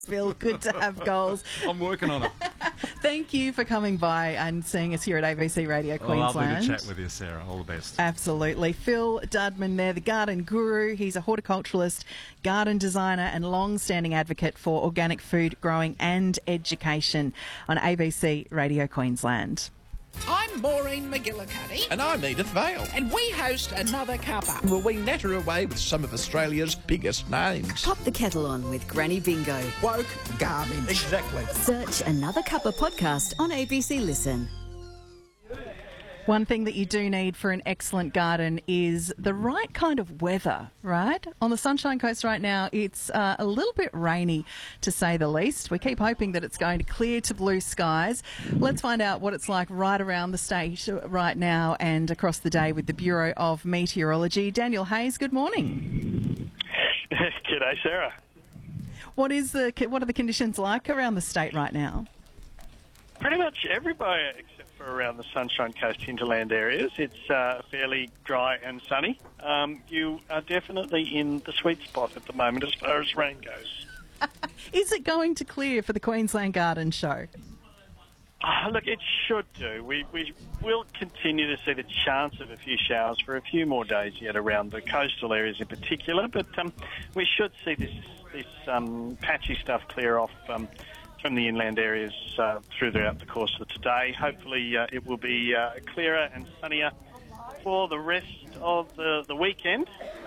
Phil, good to have goals. I'm working on it. Thank you for coming by and seeing us here at ABC Radio Queensland. Lovely to chat with you, Sarah. All the best. Absolutely. Phil Dudman there, the garden guru. He's a horticulturalist, garden designer and long-standing advocate for organic food growing and education on ABC Radio Queensland. I'm Maureen McGillicuddy. And I'm Edith Vale. And we host Another Cuppa. Well, we natter away with some of Australia's biggest names. Pop the kettle on with Granny Bingo. Woke garbage. Exactly. Search Another Cuppa podcast on ABC Listen. One thing that you do need for an excellent garden is the right kind of weather, right? On the Sunshine Coast right now, it's a little bit rainy, to say the least. We keep hoping that it's going to clear to blue skies. Let's find out what it's like right around the state right now and across the day with the Bureau of Meteorology. Daniel Hayes, good morning. G'day, Sarah. What are the conditions like around the state right now? Pretty much everybody except for around the Sunshine Coast hinterland areas. It's fairly dry and sunny. You are definitely in the sweet spot at the moment as far as rain goes. Is it going to clear for the Queensland Garden Show? Look, it should do. We will continue to see the chance of a few showers for a few more days yet around the coastal areas in particular, but we should see this patchy stuff clear off from the inland areas throughout the course of today. Hopefully it will be clearer and sunnier for the rest of the weekend.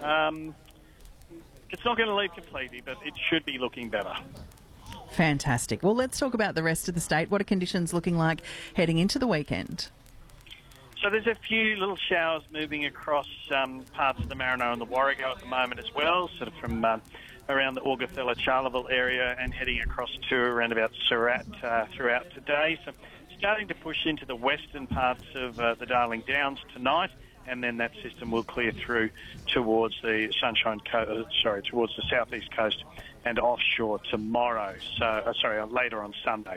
It's not going to leave completely, but it should be looking better. Fantastic. Well, let's talk about the rest of the state. What are conditions looking like heading into the weekend? So there's a few little showers moving across parts of the Marino and the Warrego at the moment as well, sort of from around the Augathella, Charleville area and heading across to around about Surat throughout today. So starting to push into the western parts of the Darling Downs tonight, and then that system will clear through towards the towards the southeast coast and offshore tomorrow. So, later on Sunday.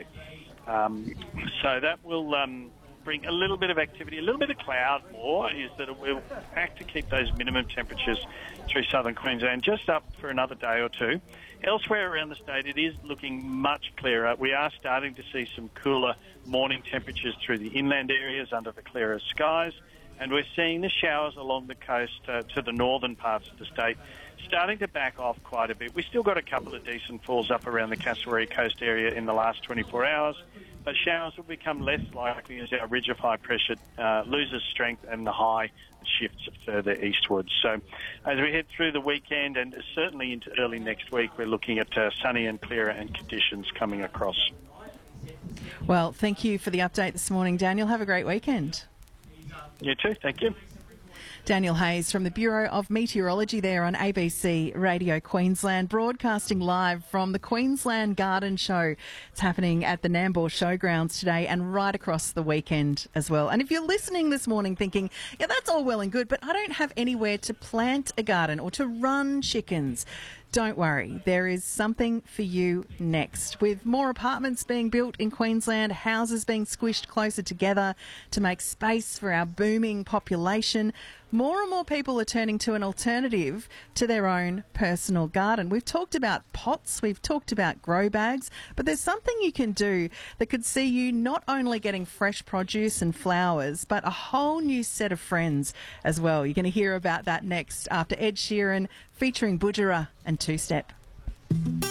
So that will bring a little bit of activity, a little bit of cloud more, is that it will act to keep those minimum temperatures through southern Queensland just up for another day or two. Elsewhere around the state, it is looking much clearer. We are starting to see some cooler morning temperatures through the inland areas under the clearer skies, and we're seeing the showers along the coast to the northern parts of the state starting to back off quite a bit. We've still got a couple of decent falls up around the Kasserine Coast area in the last 24 hours, but showers will become less likely as our ridge of high pressure loses strength and the high shifts further eastwards. So as we head through the weekend and certainly into early next week, we're looking at sunny and clearer and conditions coming across. Well, thank you for the update this morning, Daniel. Have a great weekend. You too. Thank you. Daniel Hayes from the Bureau of Meteorology there on ABC Radio Queensland, broadcasting live from the Queensland Garden Show. It's happening at the Nambour Showgrounds today and right across the weekend as well. And if you're listening this morning thinking, yeah, that's all well and good, but I don't have anywhere to plant a garden or to run chickens, don't worry, there is something for you next. With more apartments being built in Queensland, houses being squished closer together to make space for our booming population, more and more people are turning to an alternative to their own personal garden. We've talked about pots, we've talked about grow bags, but there's something you can do that could see you not only getting fresh produce and flowers, but a whole new set of friends as well. You're going to hear about that next after Ed Sheeran featuring Budjerah and Two Step.